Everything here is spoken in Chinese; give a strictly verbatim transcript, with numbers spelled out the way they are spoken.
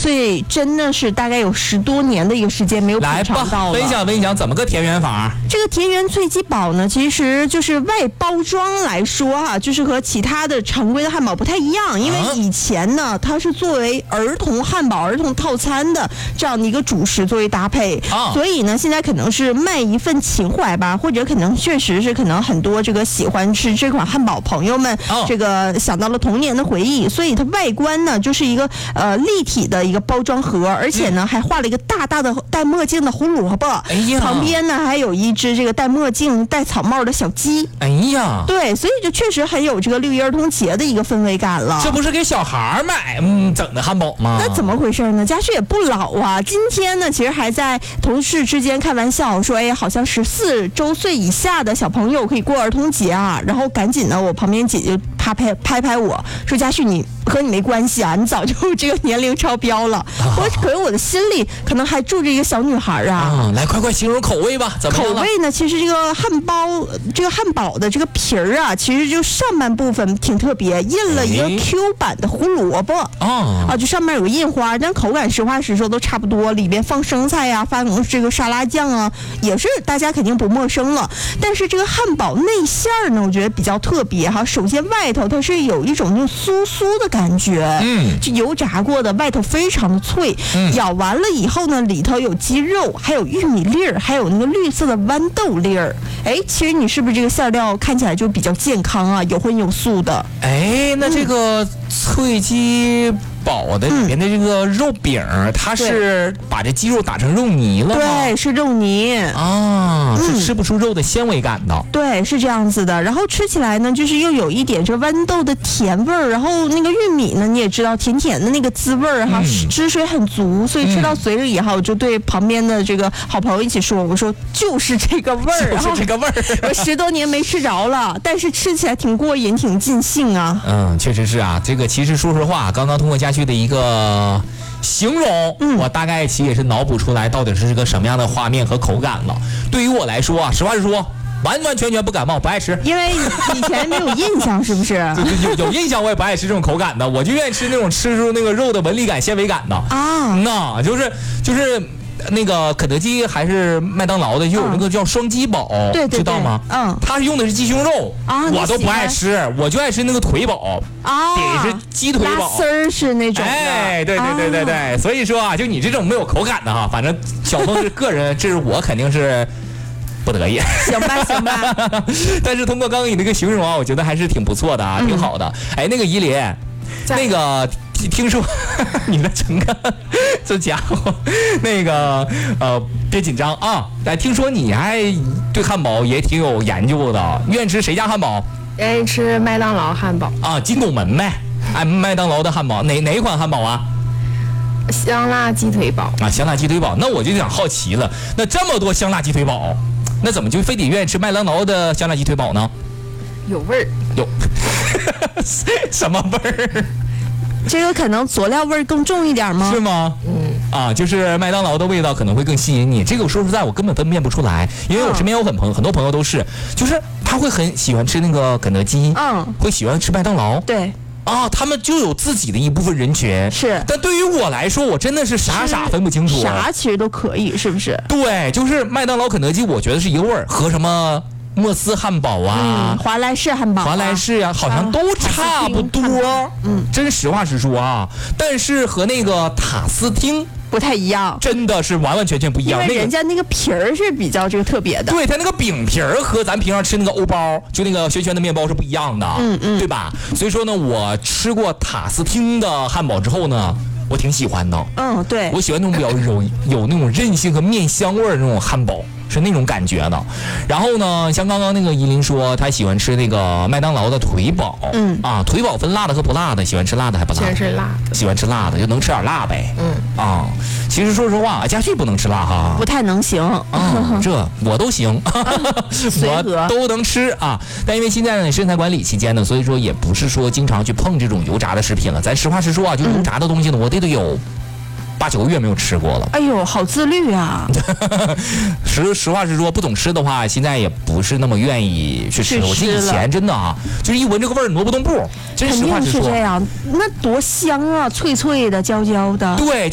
所以真的是大概有十多年的一个时间没有品尝到了。 分享分享怎么个田园法？ 这个田园脆鸡堡呢，其实就是外包装来说哈、啊，就是和其他的常规的汉堡不太一样，因为以前呢，它是作为儿童汉堡、儿童套餐的这样的一个主食作为搭配， 啊、 所以呢，现在可能是卖一份情怀吧，或者可能确实是可能很多这个喜欢吃这款汉堡朋友们， 哦、 这个想到了童年的回忆，所以它外观呢就是一个呃立体的一个包装盒，而且呢、嗯、还画了一个大大的戴墨镜的胡萝卜， 哎呀， 旁边呢还有一只这个戴墨镜、戴草帽的小鸡， 哎呀， 对，所以就确实很有这个六一儿童节的一个氛围感了。 这不是给小孩买嗯整的汉堡吗？ 那怎么回事呢？家旭也不老啊，今天呢其实还在同事之间开玩笑说，哎，好像十四周岁以下的小朋友可以过儿童节啊，然后赶紧呢，我旁边姐姐拍拍拍拍我说，家旭你和你没关系啊，你早就这个年龄超标了。啊、我可是我的心里可能还住着一个小女孩啊。 啊，来快快形容口味吧，怎么样？ 口味呢？其实这个汉堡，这个汉堡的这个皮儿啊，其实就上半部分挺特别，印了一个 Q 版的胡萝卜啊、啊，就上面有个印花，但口感实话实说都差不多，里边放生菜呀、啊，放这个沙拉酱啊，也是大家肯定不陌生了。但是这个汉堡内馅儿呢，我觉得比较特别哈。首先外头它是有一种那种酥酥的感觉，嗯，就油炸过的，外头非常的脆，嗯、咬完了以后呢，里头有鸡肉，还有玉米粒儿，还有那个绿色的豌豆粒儿。哎，其实你是不是这个馅料看起来就比较健康啊，有荤有素的？ 哎，那这个脆鸡堡的里面的这个肉饼，嗯、它是把这鸡肉打成肉泥了吗？ 对，是肉泥啊，是吃不出肉的纤维感的。 对，是这样子的。然后吃起来呢，就是又有一点这豌豆的甜味儿，然后那个玉米呢，你也知道甜甜的那个滋味儿哈，嗯、汁水很足，所以吃到嘴里以后，我就对旁边的这个好朋友一起说，我说就是这个味儿， 就是这个味儿。 我十多年没吃着了，但是吃起来挺过瘾，挺尽兴啊。 嗯，确实是啊。这个其实说实话，刚刚通过家旭的一个形容，嗯、我大概其也是脑补出来到底是个什么样的画面和口感了。对于我来说啊，实话实说，完完全全不感冒，不爱吃。 因为以前没有印象，是不是？ 有有印象，我也不爱吃这种口感的，我就愿意吃那种吃出那个肉的纹理感、纤维感的啊。那就是就是。那个肯德基还是麦当劳的，就有那个叫双鸡堡， 对对对， 知道吗？嗯，它是用的是鸡胸肉啊，我都不爱吃，我就爱吃那个腿堡啊，得是鸡腿堡， 丝儿是那种的。 哎，对对对对对，啊、所以说啊，就你这种没有口感的哈，反正小峰是个人，这是我肯定是不得意。 行吧行吧， 但是通过刚刚你那个形容啊，我觉得还是挺不错的啊，嗯、挺好的。哎，那个依林，那个。听说你的整个这家伙，那个呃，别紧张啊！哎，听说你还对汉堡也挺有研究的，愿意吃谁家汉堡？ 愿意吃麦当劳汉堡啊，金拱门呗。哎，麦当劳的汉堡，哪哪一款汉堡啊？ 香辣鸡腿堡啊，香辣鸡腿堡。那我就想好奇了，那这么多香辣鸡腿堡，那怎么就非得愿意吃麦当劳的香辣鸡腿堡呢？ 有味儿。 有什么味儿？ 这个可能佐料味更重一点吗？ 是吗？嗯，啊，就是麦当劳的味道可能会更吸引你。这个我说实在，我根本分辨不出来，因为我身边有很朋友，很多朋友都是，就是他会很喜欢吃那个肯德基，嗯，会喜欢吃麦当劳， 对。 啊，他们就有自己的一部分人群， 是。 但对于我来说，我真的是傻傻分不清楚。 啥其实都可以，是不是？ 对，就是麦当劳、肯德基，我觉得是一个味儿，和什么莫斯汉堡啊、 嗯、华莱士汉堡、啊、 华莱士啊，好像都差不多。嗯，真实话实说啊，但是和那个塔斯汀不太一样， 真的是完完全全不一样。 因为人家那个皮儿是比较这个特别的， 对，它那个饼皮儿和咱平常吃那个欧包，就那个旋旋的面包是不一样的，嗯嗯，对吧？所以说呢，我吃过塔斯汀的汉堡之后呢，我挺喜欢的。 嗯，对， 我喜欢那种比较有有那种韧性和面香味儿的那种汉堡。是那种感觉的，然后呢，像刚刚那个依林说，他喜欢吃那个麦当劳的腿堡，嗯啊，腿堡分辣的和不辣的，喜欢吃辣的还不辣的？ 喜欢吃辣的， 喜欢吃辣的就能吃点辣呗，嗯啊，其实说实话，家旭不能吃辣哈， 不太能行， 啊，这我都行，我都能吃啊，但因为现在呢身材管理期间呢，所以说也不是说经常去碰这种油炸的食品了，咱实话实说啊，就油炸的东西呢，我得得有八九个月没有吃过了。 哎呦，好自律啊！ 实实话实说，不总吃的话，现在也不是那么愿意去吃。我记得以前真的啊，就是一闻这个味儿挪不动步。真实话实说， 肯定是这样，那多香啊，脆脆的、焦焦的。 对。